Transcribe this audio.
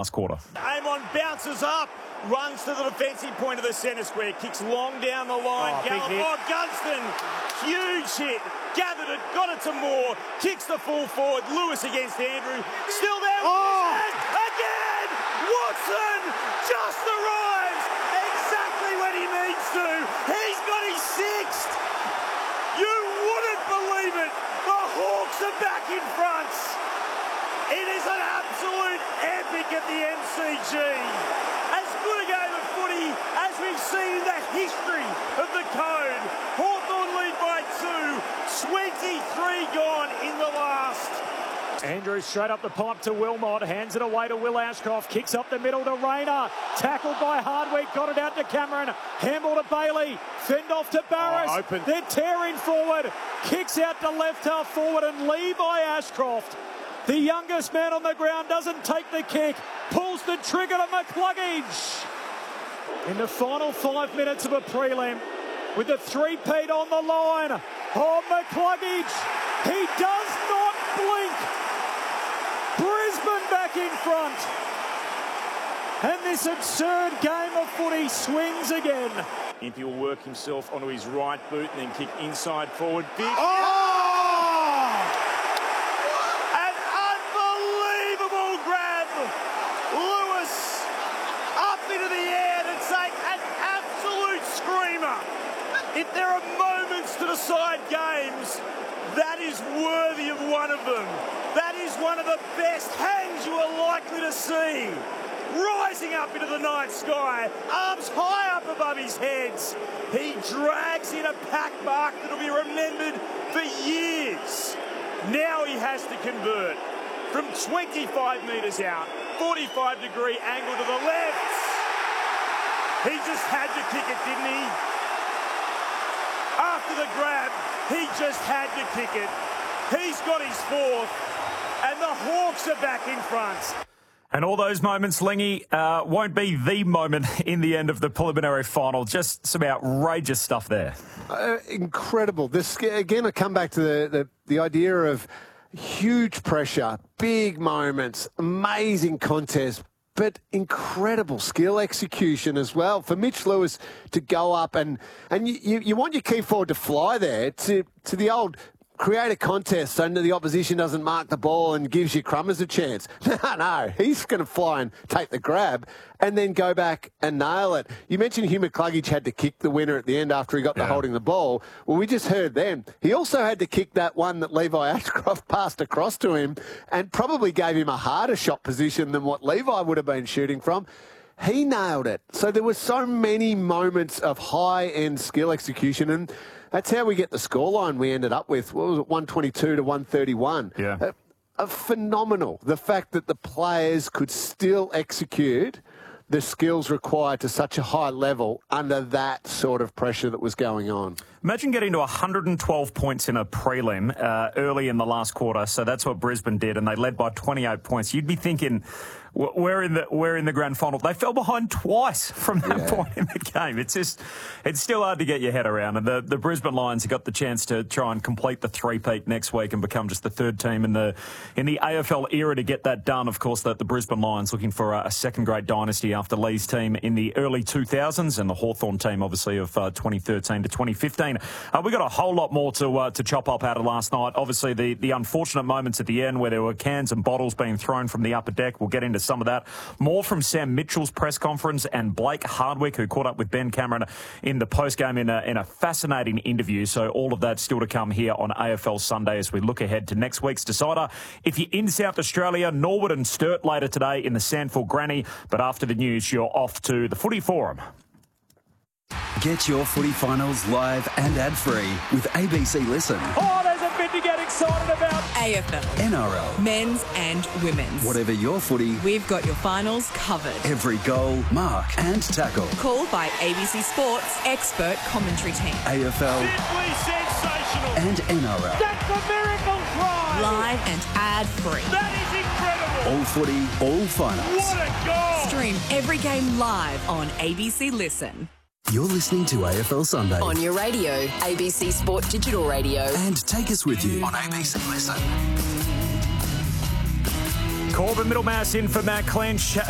last quarter. Amon bounces up, runs to the defensive point of the centre square, kicks long down the line. Gunston, huge hit, gathered it, got it to Moore, kicks the full forward. Lewis against Andrew, still there. Again, Woodson just arrives exactly when he needs to. He's got his sixth. You wouldn't believe it. The Hawks are back in front. It is an absolute epic at the MCG. As good a game of footy as we've seen in the history of the Code. Hawthorn lead by 2, 23 gone in the last. Andrews straight up the pipe to Wilmot, hands it away to Will Ashcroft, kicks up the middle to Rayner, tackled by Hardwick, got it out to Cameron, handball to Bailey, fend off to Barris, they're tearing forward, kicks out to left half forward and Levi Ashcroft, the youngest man on the ground, doesn't take the kick, pulls the trigger to McCluggage. In the final 5 minutes of a prelim, with the three-peat on the line, McCluggage, he does not blink. Brisbane back in front. And this absurd game of footy swings again. Impey will work himself onto his right boot and then kick inside forward. An unbelievable grab. Lewis up into the air to take an absolute screamer. If there are moments to decide games, that is worthy of one of them. That is one of the best hangs you are likely to see. Rising up into the night sky, arms high up above his heads. He drags in a pack mark that will be remembered for years. Now he has to convert from 25 metres out, 45-degree angle to the left. He just had to kick it, didn't he? After the grab, he just had to kick it. He's got his fourth, and the Hawks are back in front. And all those moments, Lingy, won't be the moment in the end of the preliminary final. Just some outrageous stuff there. Incredible. This again, I come back to the idea of huge pressure, big moments, amazing contest, but incredible skill execution as well. For Mitch Lewis to go up and you want your key forward to fly there to the old create a contest so the opposition doesn't mark the ball and gives you Crummers a chance. No, he's going to fly and take the grab and then go back and nail it. You mentioned Hugh McCluggage had to kick the winner at the end after he got the holding the ball. Well, we just heard them. He also had to kick that one that Levi Ashcroft passed across to him and probably gave him a harder shot position than what Levi would have been shooting from. He nailed it. So there were so many moments of high-end skill execution, and that's how we get the scoreline we ended up with. What was it, 122 to 131? Yeah. Phenomenal. The fact that the players could still execute the skills required to such a high level under that sort of pressure that was going on. Imagine getting to 112 points in a prelim early in the last quarter. So that's what Brisbane did, and they led by 28 points. You'd be thinking, we're in the grand final. They fell behind twice from that point in the game. It's still hard to get your head around. And the Brisbane Lions have got the chance to try and complete the three-peat next week and become just the third team in the AFL era to get that done. Of course, the Brisbane Lions looking for a second-grade dynasty after Lee's team in the early 2000s and the Hawthorn team, obviously, of 2013 to 2015. We got a whole lot more to chop up out of last night. Obviously, the unfortunate moments at the end where there were cans and bottles being thrown from the upper deck. We'll get into some of that. More from Sam Mitchell's press conference and Blake Hardwick, who caught up with Ben Cameron in the postgame in a fascinating interview. So all of that still to come here on AFL Sunday as we look ahead to next week's decider. If you're in South Australia, Norwood and Sturt later today in the Sandford Granny. But after the news, you're off to the Footy Forum. Get your footy finals live and ad-free with ABC Listen. Oh, there's a bit to get excited about. AFL. NRL. Men's and women's. Whatever your footy. We've got your finals covered. Every goal, mark and tackle. Called by ABC Sports expert commentary team. AFL. Simply sensational. And NRL. That's a miracle try. Live and ad-free. That is incredible. All footy, all finals. What a goal. Stream every game live on ABC Listen. You're listening to AFL Sunday. On your radio, ABC Sport Digital Radio. And take us with you on ABC Listen. Corbin Middlemass in for Matt Clench.